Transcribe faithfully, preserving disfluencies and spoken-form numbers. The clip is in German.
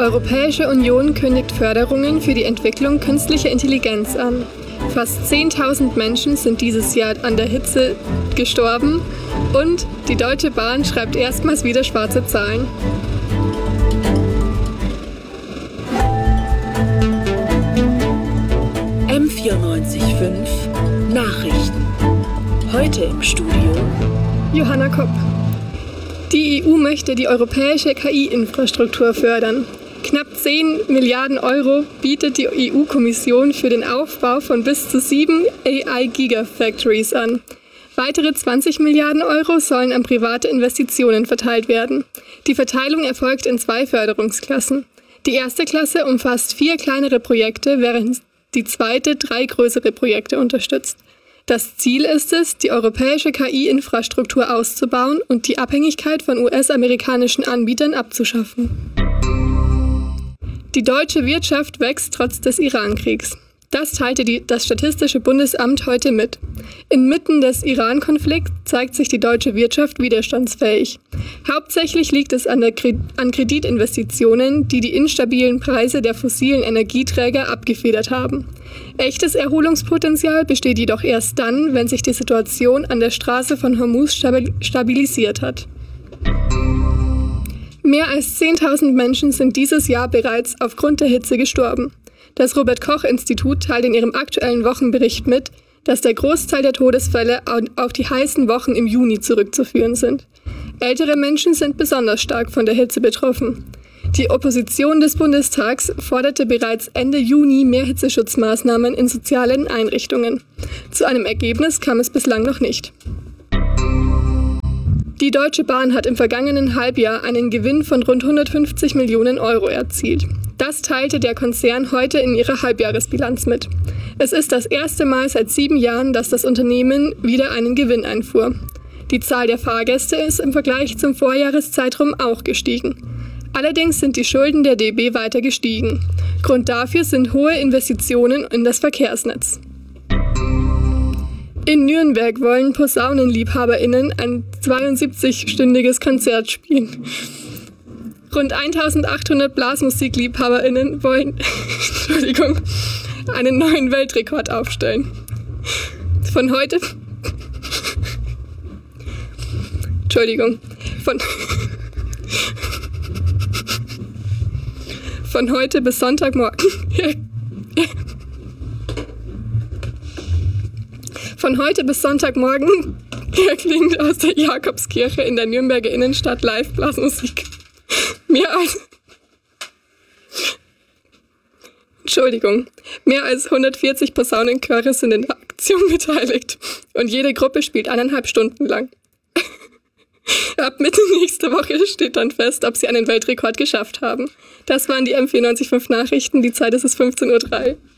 Europäische Union kündigt Förderungen für die Entwicklung künstlicher Intelligenz an. Fast zehntausend Menschen sind dieses Jahr an der Hitze gestorben und die Deutsche Bahn schreibt erstmals wieder schwarze Zahlen. M vierundneunzig Komma fünf Nachrichten. Heute im Studio Johanna Kopp. Die E U möchte die europäische K I-Infrastruktur fördern. Knapp zehn Milliarden Euro bietet die E U-Kommission für den Aufbau von bis zu sieben A I-Gigafactories an. Weitere zwanzig Milliarden Euro sollen an private Investitionen verteilt werden. Die Verteilung erfolgt in zwei Förderungsklassen. Die erste Klasse umfasst vier kleinere Projekte, während die zweite drei größere Projekte unterstützt. Das Ziel ist es, die europäische K I-Infrastruktur auszubauen und die Abhängigkeit von U S-amerikanischen Anbietern abzuschaffen. Die deutsche Wirtschaft wächst trotz des Iran-Kriegs. Das teilte die, das Statistische Bundesamt heute mit. Inmitten des Iran-Konflikts zeigt sich die deutsche Wirtschaft widerstandsfähig. Hauptsächlich liegt es an, der, an Kreditinvestitionen, die die instabilen Preise der fossilen Energieträger abgefedert haben. Echtes Erholungspotenzial besteht jedoch erst dann, wenn sich die Situation an der Straße von Hormuz stabilisiert hat. Mehr als zehntausend Menschen sind dieses Jahr bereits aufgrund der Hitze gestorben. Das Robert-Koch-Institut teilt in ihrem aktuellen Wochenbericht mit, dass der Großteil der Todesfälle auf die heißen Wochen im Juni zurückzuführen sind. Ältere Menschen sind besonders stark von der Hitze betroffen. Die Opposition des Bundestags forderte bereits Ende Juni mehr Hitzeschutzmaßnahmen in sozialen Einrichtungen. Zu einem Ergebnis kam es bislang noch nicht. Die Deutsche Bahn hat im vergangenen Halbjahr einen Gewinn von rund hundertfünfzig Millionen Euro erzielt. Das teilte der Konzern heute in ihrer Halbjahresbilanz mit. Es ist das erste Mal seit sieben Jahren, dass das Unternehmen wieder einen Gewinn einfuhr. Die Zahl der Fahrgäste ist im Vergleich zum Vorjahreszeitraum auch gestiegen. Allerdings sind die Schulden der D B weiter gestiegen. Grund dafür sind hohe Investitionen in das Verkehrsnetz. In Nürnberg wollen PosaunenliebhaberInnen ein zweiundsiebzig-stündiges Konzert spielen. Rund eintausendachthundert BlasmusikliebhaberInnen wollen Entschuldigung, einen neuen Weltrekord aufstellen. Von heute Entschuldigung. Von Von heute bis Sonntagmorgen Von heute bis Sonntagmorgen erklingt aus der Jakobskirche in der Nürnberger Innenstadt live Blasmusik. Mehr als Entschuldigung, mehr als hundertvierzig Posaunenchöre sind in der Aktion beteiligt und jede Gruppe spielt eineinhalb Stunden lang. Ab Mitte nächster Woche steht dann fest, ob sie einen Weltrekord geschafft haben. Das waren die M vierundneunzig Komma fünf Nachrichten, die Zeit ist es fünfzehn Uhr drei.